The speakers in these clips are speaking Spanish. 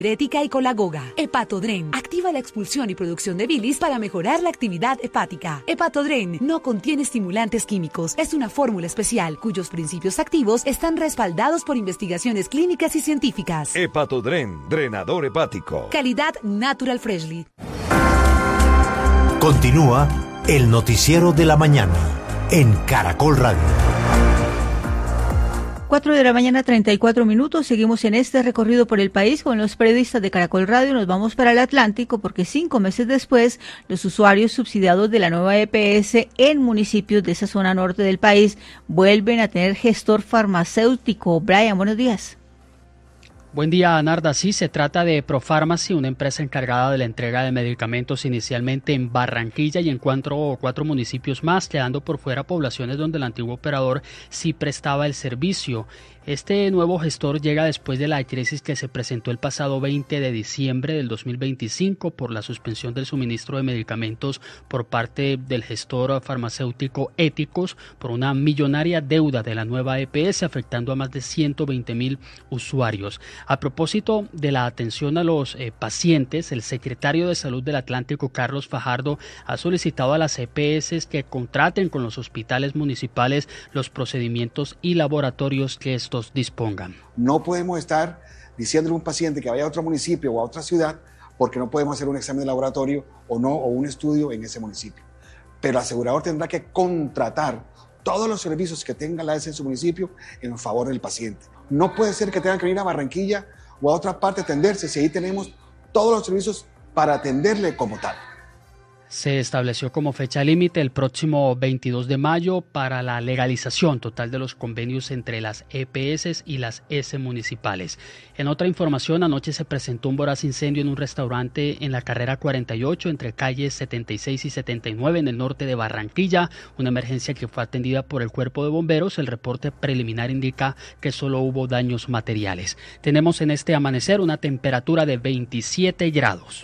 Diurética y colagoga. Hepatodren activa la expulsión y producción de bilis para mejorar la actividad hepática. Hepatodren no contiene estimulantes químicos. Es una fórmula especial cuyos principios activos están respaldados por investigaciones clínicas y científicas. Hepatodren, drenador hepático. Calidad Natural Freshly. Continúa el noticiero de la mañana en Caracol Radio. 4 de la mañana, 34 minutos. Seguimos en este recorrido por el país con los periodistas de Caracol Radio. Nos vamos para el Atlántico porque 5 meses después, los usuarios subsidiados de la nueva EPS en municipios de esa zona norte del país vuelven a tener gestor farmacéutico. Brian, buenos días. Buen día, Narda. Sí, se trata de Profarmacy, una empresa encargada de la entrega de medicamentos inicialmente en Barranquilla y en 4 municipios más, quedando por fuera poblaciones donde el antiguo operador sí prestaba el servicio. Este nuevo gestor llega después de la crisis que se presentó el pasado 20 de diciembre del 2025 por la suspensión del suministro de medicamentos por parte del gestor farmacéutico Éticos por una millonaria deuda de la nueva EPS, afectando a más de 120,000 usuarios. A propósito de la atención a los pacientes, el secretario de Salud del Atlántico, Carlos Fajardo, ha solicitado a las EPS que contraten con los hospitales municipales los procedimientos y laboratorios que estos dispongan. No podemos estar diciéndole a un paciente que vaya a otro municipio o a otra ciudad porque no podemos hacer un examen de laboratorio o un estudio en ese municipio. Pero el asegurador tendrá que contratar todos los servicios que tenga la AS en su municipio en favor del paciente. No puede ser que tengan que venir a Barranquilla o a otra parte a atenderse si ahí tenemos todos los servicios para atenderle como tal. Se estableció como fecha límite el próximo 22 de mayo para la legalización total de los convenios entre las EPS y las S municipales. En otra información, anoche se presentó un voraz incendio en un restaurante en la carrera 48 entre calles 76 y 79 en el norte de Barranquilla, una emergencia que fue atendida por el Cuerpo de Bomberos. El reporte preliminar indica que solo hubo daños materiales. Tenemos en este amanecer una temperatura de 27 grados.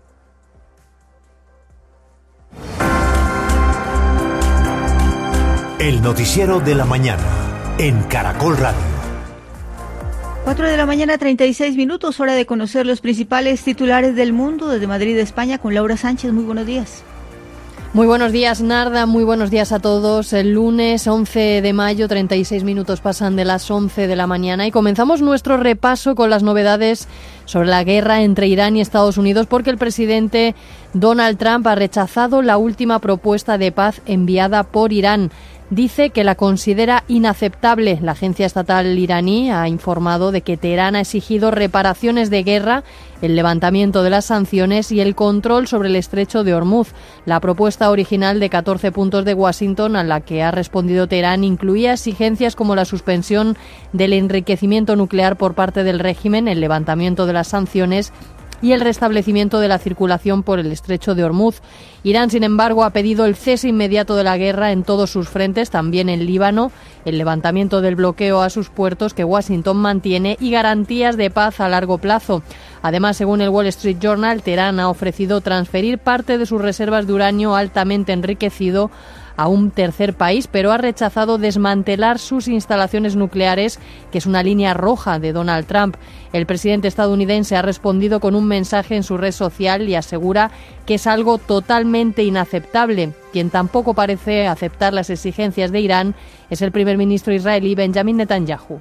El noticiero de la mañana en Caracol Radio. 4 de la mañana, 36 minutos, hora de conocer los principales titulares del mundo desde Madrid, España, con Laura Sánchez. Muy buenos días. Muy buenos días, Narda, muy buenos días a todos. El lunes 11 de mayo, 36 minutos pasan de las 11 de la mañana y comenzamos nuestro repaso con las novedades sobre la guerra entre Irán y Estados Unidos porque el presidente Donald Trump ha rechazado la última propuesta de paz enviada por Irán. Dice que la considera inaceptable. La agencia estatal iraní ha informado de que Teherán ha exigido reparaciones de guerra, el levantamiento de las sanciones y el control sobre el estrecho de Hormuz. La propuesta original de 14 puntos de Washington, a la que ha respondido Teherán, incluía exigencias como la suspensión del enriquecimiento nuclear por parte del régimen, el levantamiento de las sanciones y el restablecimiento de la circulación por el estrecho de Hormuz. Irán, sin embargo, ha pedido el cese inmediato de la guerra en todos sus frentes, también en Líbano, el levantamiento del bloqueo a sus puertos que Washington mantiene y garantías de paz a largo plazo. Además, según el Wall Street Journal, Teherán ha ofrecido transferir parte de sus reservas de uranio altamente enriquecido a un tercer país, pero ha rechazado desmantelar sus instalaciones nucleares, que es una línea roja de Donald Trump. El presidente estadounidense ha respondido con un mensaje en su red social y asegura que es algo totalmente inaceptable. Quien tampoco parece aceptar las exigencias de Irán es el primer ministro israelí Benjamin Netanyahu.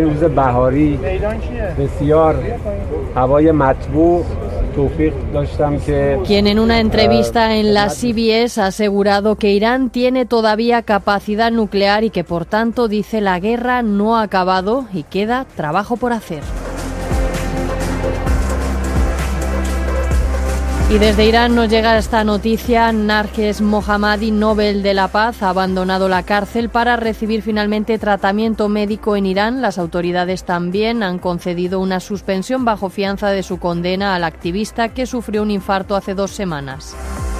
Quien en una entrevista en la CBS ha asegurado que Irán tiene todavía capacidad nuclear y que por tanto, dice, la guerra no ha acabado y queda trabajo por hacer. Y desde Irán nos llega esta noticia. Narges Mohammadi, Nobel de la Paz, ha abandonado la cárcel para recibir finalmente tratamiento médico en Irán. Las autoridades también han concedido una suspensión bajo fianza de su condena al activista que sufrió un infarto hace 2 semanas.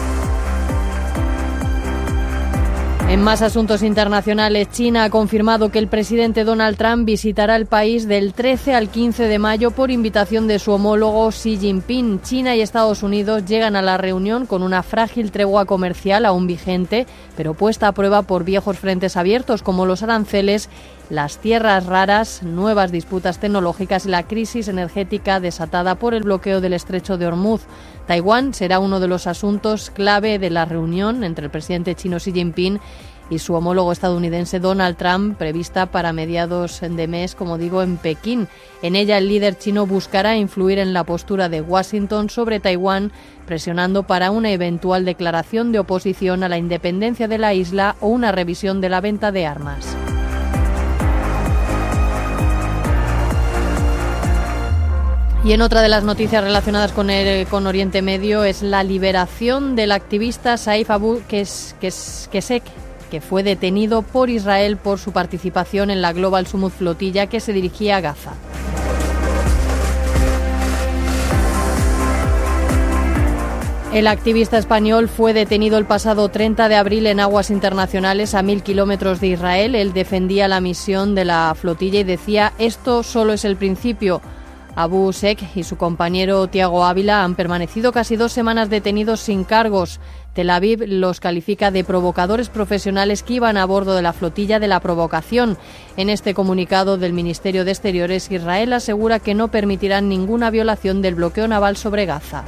En más asuntos internacionales, China ha confirmado que el presidente Donald Trump visitará el país del 13 al 15 de mayo por invitación de su homólogo Xi Jinping. China y Estados Unidos llegan a la reunión con una frágil tregua comercial aún vigente, pero puesta a prueba por viejos frentes abiertos como los aranceles, las tierras raras, nuevas disputas tecnológicas y la crisis energética desatada por el bloqueo del estrecho de Hormuz. Taiwán será uno de los asuntos clave de la reunión entre el presidente chino Xi Jinping y su homólogo estadounidense Donald Trump, prevista para mediados de mes, como digo, en Pekín. En ella, el líder chino buscará influir en la postura de Washington sobre Taiwán, presionando para una eventual declaración de oposición a la independencia de la isla o una revisión de la venta de armas. Y en otra de las noticias relacionadas con Oriente Medio es la liberación del activista Saif Abu Qusayk, que fue detenido por Israel por su participación en la Global Summit flotilla que se dirigía a Gaza. El activista español fue detenido el pasado 30 de abril en aguas internacionales a 1.000 kilómetros de Israel. Él defendía la misión de la flotilla y decía: esto solo es el principio. Abu Qusayk y su compañero Tiago Ávila han permanecido casi 2 semanas detenidos sin cargos. Tel Aviv los califica de provocadores profesionales que iban a bordo de la flotilla de la provocación. En este comunicado del Ministerio de Exteriores, Israel asegura que no permitirán ninguna violación del bloqueo naval sobre Gaza.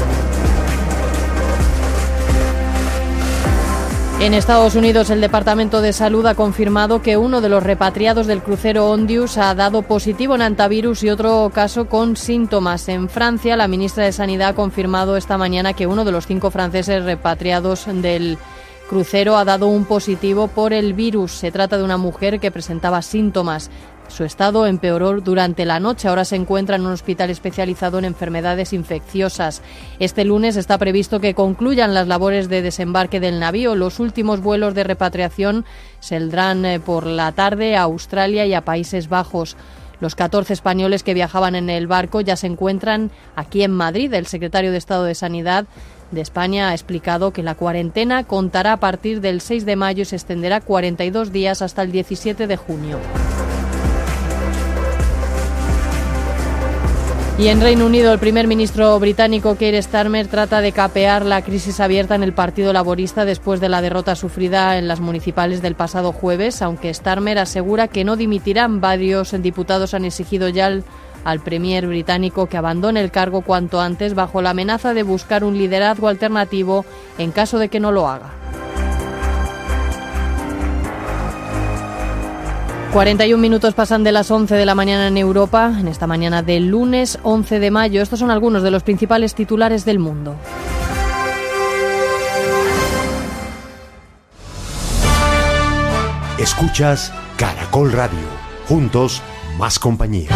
En Estados Unidos, el Departamento de Salud ha confirmado que uno de los repatriados del crucero Ondius ha dado positivo en hantavirus y otro caso con síntomas. En Francia, la ministra de Sanidad ha confirmado esta mañana que uno de los 5 franceses repatriados del crucero ha dado un positivo por el virus. Se trata de una mujer que presentaba síntomas. Su estado empeoró durante la noche. Ahora se encuentra en un hospital especializado en enfermedades infecciosas. Este lunes está previsto que concluyan las labores de desembarque del navío. Los últimos vuelos de repatriación saldrán por la tarde a Australia y a Países Bajos. Los 14 españoles que viajaban en el barco ya se encuentran aquí en Madrid. El secretario de Estado de Sanidad de España ha explicado que la cuarentena contará a partir del 6 de mayo y se extenderá 42 días hasta el 17 de junio. Y en Reino Unido, el primer ministro británico Keir Starmer trata de capear la crisis abierta en el Partido Laborista después de la derrota sufrida en las municipales del pasado jueves, aunque Starmer asegura que no dimitirán. Varios diputados han exigido ya al premier británico que abandone el cargo cuanto antes, bajo la amenaza de buscar un liderazgo alternativo en caso de que no lo haga. 41 minutos pasan de las 11 de la mañana en Europa, en esta mañana del lunes 11 de mayo. Estos son algunos de los principales titulares del mundo. Escuchas Caracol Radio. Juntos, más compañía.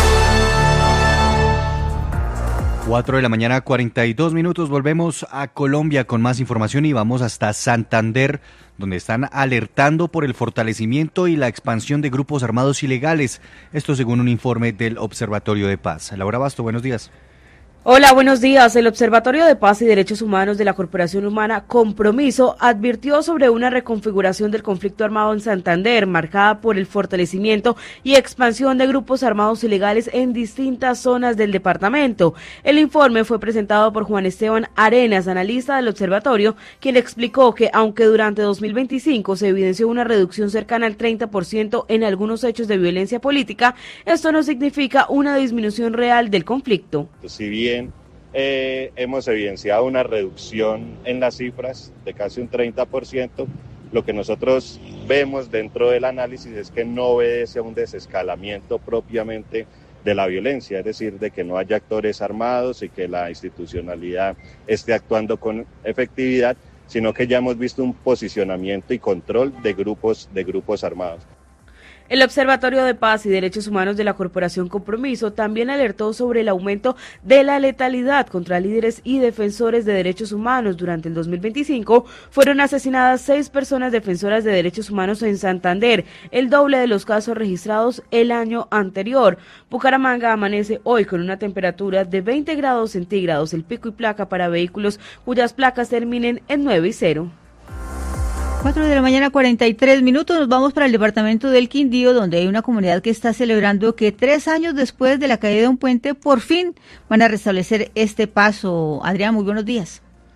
4 de la mañana, 42 minutos. Volvemos a Colombia con más información y vamos hasta Santander, donde están alertando por el fortalecimiento y la expansión de grupos armados ilegales. Esto según un informe del Observatorio de Paz. Laura Basto, buenos días. Hola, buenos días. El Observatorio de Paz y Derechos Humanos de la Corporación Humana Compromiso advirtió sobre una reconfiguración del conflicto armado en Santander, marcada por el fortalecimiento y expansión de grupos armados ilegales en distintas zonas del departamento. El informe fue presentado por Juan Esteban Arenas, analista del observatorio, quien explicó que aunque durante 2025 se evidenció una reducción cercana al 30% en algunos hechos de violencia política, esto no significa una disminución real del conflicto. Si bien hemos evidenciado una reducción en las cifras de casi un 30%, lo que nosotros vemos dentro del análisis es que no obedece a un desescalamiento propiamente de la violencia, es decir, de que no haya actores armados y que la institucionalidad esté actuando con efectividad, sino que ya hemos visto un posicionamiento y control de grupos armados. El Observatorio de Paz y Derechos Humanos de la Corporación Compromiso también alertó sobre el aumento de la letalidad contra líderes y defensores de derechos humanos. Durante el 2025 fueron asesinadas 6 personas defensoras de derechos humanos en Santander, el doble de los casos registrados el año anterior. Bucaramanga amanece hoy con una temperatura de 20 grados centígrados, el pico y placa para vehículos cuyas placas terminen en 9 y 0. 4 de la mañana, 43 minutos. Nos vamos para el departamento del Quindío, donde hay una comunidad que está celebrando que 3 años después de la caída de un puente, por fin van a restablecer este paso. Adrián, muy buenos días.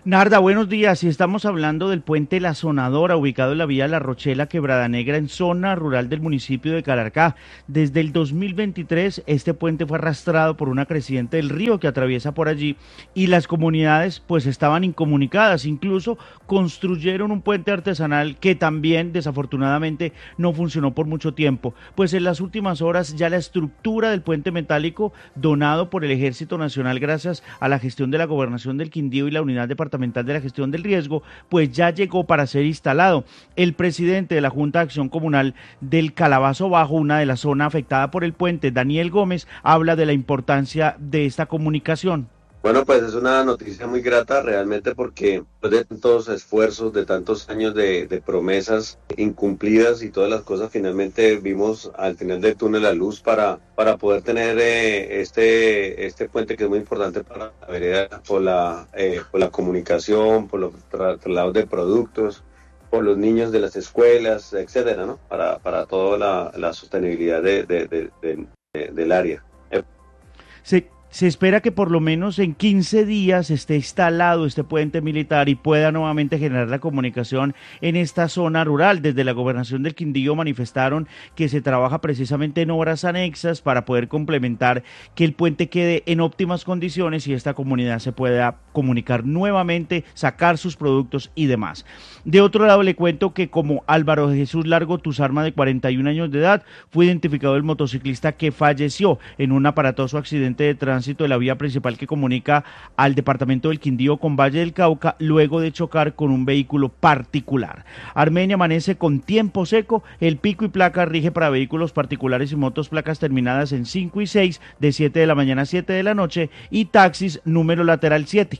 Narda, buenos días. Si estamos hablando del puente La Sonadora, ubicado en la vía La Rochela, Quebrada Negra, en zona rural del municipio de Calarcá. Desde el 2023, este puente fue arrastrado por una creciente del río que atraviesa por allí y las comunidades pues estaban incomunicadas. Incluso construyeron un puente artesanal que también desafortunadamente no funcionó por mucho tiempo. Pues en las últimas horas ya la estructura del puente metálico donado por el Ejército Nacional gracias a la gestión de la Gobernación del Quindío y la Unidad Departamental de la Gestión del Riesgo, pues ya llegó para ser instalado. El presidente de la Junta de Acción Comunal del Calabazo Bajo, una de las zonas afectada por el puente, Daniel Gómez, habla de la importancia de esta comunicación. Bueno, pues es una noticia muy grata realmente porque después de tantos esfuerzos, de tantos años de promesas incumplidas y todas las cosas, finalmente vimos al final del túnel la luz para poder tener este puente que es muy importante para la vereda, por la comunicación, por los traslados de productos, por los niños de las escuelas, etcétera, ¿no? Para toda la sostenibilidad del área. Se espera que por lo menos en 15 días esté instalado este puente militar y pueda nuevamente generar la comunicación en esta zona rural. Desde la Gobernación del Quindío manifestaron que se trabaja precisamente en obras anexas para poder complementar que el puente quede en óptimas condiciones y esta comunidad se pueda comunicar nuevamente, sacar sus productos y demás. De otro lado, le cuento que como Álvaro Jesús Largo Tuzarma, de 41 años de edad, fue identificado el motociclista que falleció en un aparatoso accidente de tránsito de la vía principal que comunica al departamento del Quindío con Valle del Cauca, luego de chocar con un vehículo particular. Armenia amanece con tiempo seco, el pico y placa rige para vehículos particulares y motos placas terminadas en 5 y 6, de 7 de la mañana a 7 de la noche, y taxis número lateral 7.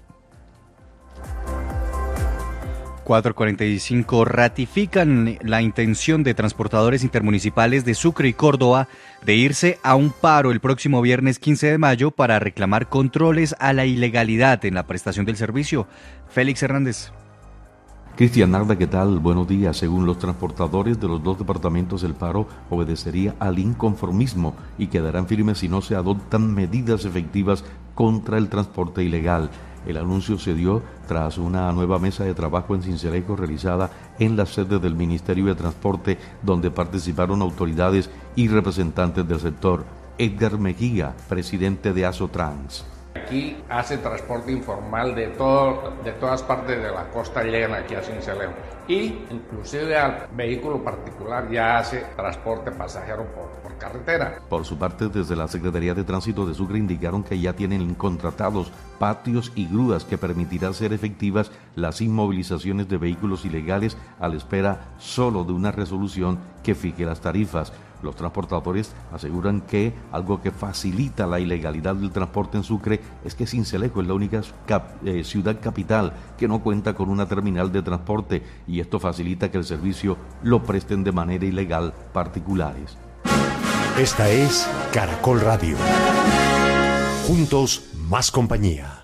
4:45 ratifican la intención de transportadores intermunicipales de Sucre y Córdoba de irse a un paro el próximo viernes 15 de mayo para reclamar controles a la ilegalidad en la prestación del servicio. Félix Hernández. Cristian, Narda, ¿qué tal? Buenos días. Según los transportadores de los dos departamentos, el paro obedecería al inconformismo y quedarán firmes si no se adoptan medidas efectivas contra el transporte ilegal. El anuncio se dio tras una nueva mesa de trabajo en Sincelejo realizada en la sede del Ministerio de Transporte, donde participaron autoridades y representantes del sector. Edgar Mejía, presidente de Asotrans. Aquí hace transporte informal de todas partes de la costa, llegan aquí a Sincelejo. Y inclusive al vehículo particular ya hace transporte pasajero por carretera. Por su parte, desde la Secretaría de Tránsito de Sucre indicaron que ya tienen contratados patios y grúas que permitirán ser efectivas las inmovilizaciones de vehículos ilegales a la espera solo de una resolución que fije las tarifas. Los transportadores aseguran que algo que facilita la ilegalidad del transporte en Sucre es que Sincelejo es la única ciudad capital que no cuenta con una terminal de transporte y esto facilita que el servicio lo presten de manera ilegal particulares. Esta es Caracol Radio. Juntos, más compañía.